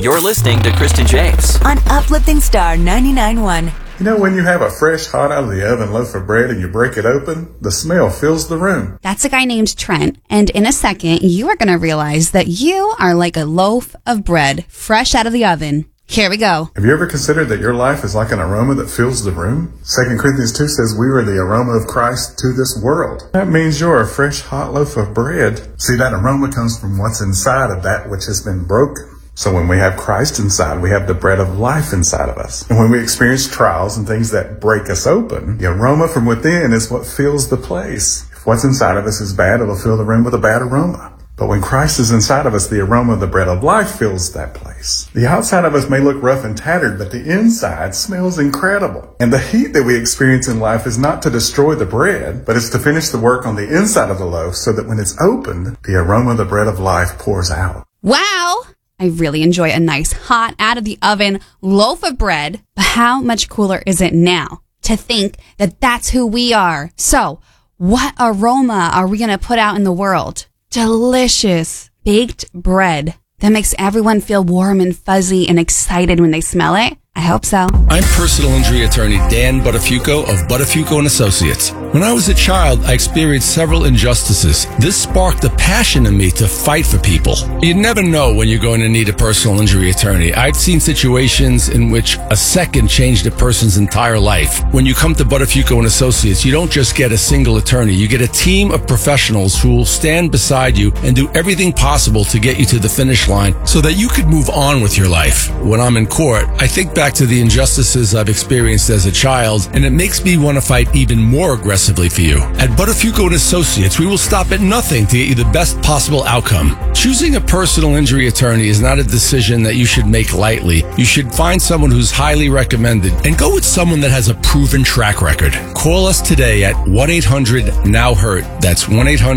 You're listening to Kristen James on Uplifting Star 99.1. You know, when you have a fresh, hot out of the oven loaf of bread and you break it open, the smell fills the room. That's a guy named Trent. And in a second, you are going to realize that you are like a loaf of bread, fresh out of the oven. Here we go. Have you ever considered that your life is like an aroma that fills the room? 2 Corinthians 2 says we are the aroma of Christ to this world. That means you're a fresh, hot loaf of bread. See, that aroma comes from what's inside of that which has been broken. So when we have Christ inside, we have the bread of life inside of us. And when we experience trials and things that break us open, the aroma from within is what fills the place. If what's inside of us is bad, it'll fill the room with a bad aroma. But when Christ is inside of us, the aroma of the bread of life fills that place. The outside of us may look rough and tattered, but the inside smells incredible. And the heat that we experience in life is not to destroy the bread, but it's to finish the work on the inside of the loaf so that when it's opened, the aroma of the bread of life pours out. Wow! I really enjoy a nice hot out of the oven loaf of bread. But how much cooler is it now to think that that's who we are? So what aroma are we going to put out in the world? Delicious baked bread that makes everyone feel warm and fuzzy and excited when they smell it. I hope so. I'm personal injury attorney Dan Buttafuoco of Buttafuoco & Associates. When I was a child, I experienced several injustices. This sparked a passion in me to fight for people. You never know when you're going to need a personal injury attorney. I've seen situations in which a second changed a person's entire life. When you come to Buttafuoco & Associates, you don't just get a single attorney. You get a team of professionals who will stand beside you and do everything possible to get you to the finish line so that you could move on with your life. When I'm in court, I think back to the injustices I've experienced as a child, and it makes me want to fight even more aggressively for you. At Buttafuoco & Associates, we will stop at nothing to get you the best possible outcome. Choosing a personal injury attorney is not a decision that you should make lightly. You should find someone who's highly recommended and go with someone that has a proven track record. Call us today at 1-800-NOW-HURT. That's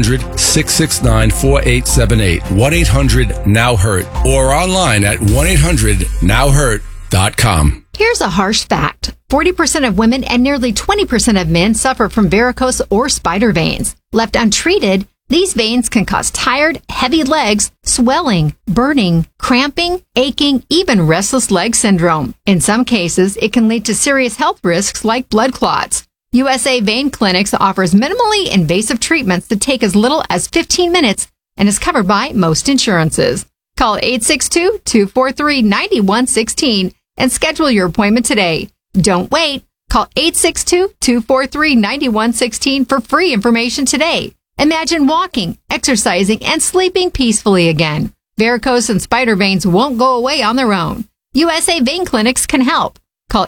1-800-669-4878. 1-800-NOW-HURT. Or online at 1-800-NOW-HURT.com. Here's a harsh fact. 40% of women and nearly 20% of men suffer from varicose or spider veins. Left untreated, these veins can cause tired, heavy legs, swelling, burning, cramping, aching, even restless leg syndrome. In some cases, it can lead to serious health risks like blood clots. USA Vein Clinics offers minimally invasive treatments that take as little as 15 minutes and is covered by most insurances. Call 862-243-9116 and schedule your appointment today. Don't wait. Call 862-243-9116 for free information today. Imagine walking, exercising, and sleeping peacefully again. Varicose and spider veins won't go away on their own. USA Vein Clinics can help. Call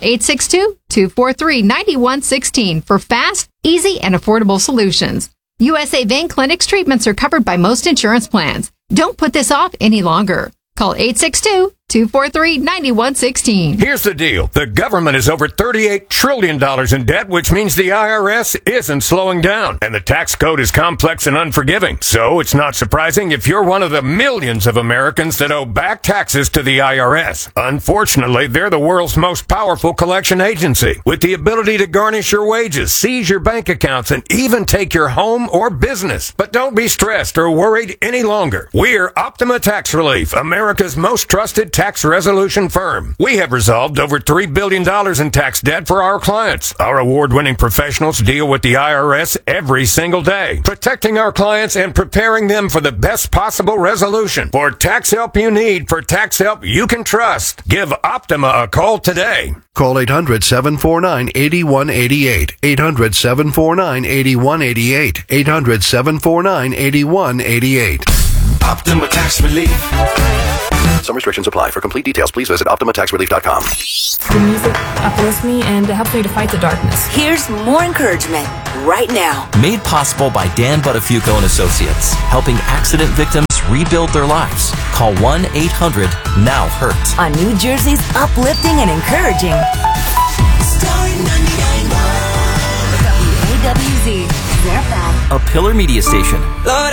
862-243-9116 for fast, easy, and affordable solutions. USA Vein Clinics treatments are covered by most insurance plans. Don't put this off any longer. Call 862-243-9116. Here's the deal. The government is over $38 trillion in debt, which means the IRS isn't slowing down. And the tax code is complex and unforgiving. So it's not surprising if you're one of the millions of Americans that owe back taxes to the IRS. Unfortunately, they're the world's most powerful collection agency, with the ability to garnish your wages, seize your bank accounts, and even take your home or business. But don't be stressed or worried any longer. We're Optima Tax Relief, America's most trusted tax resolution firm. We have resolved over $3 billion in tax debt for our clients. Our award-winning professionals deal with the IRS every single day, protecting our clients and preparing them for the best possible resolution. For tax help you need, for tax help you can trust, give Optima a call today. Call 800-749-8188. 800-749-8188. 800-749-8188. Optima Tax Relief. Some restrictions apply. For complete details, please visit OptimaTaxRelief.com. The music uplifts me and it helps me to fight the darkness. Here's more encouragement right now. Made possible by Dan Buttafuoco & Associates, helping accident victims rebuild their lives. Call 1-800-NOW-HURT. On New Jersey's uplifting and encouraging Star 99.1 WAWZ. A Pillar Media Station. Lord,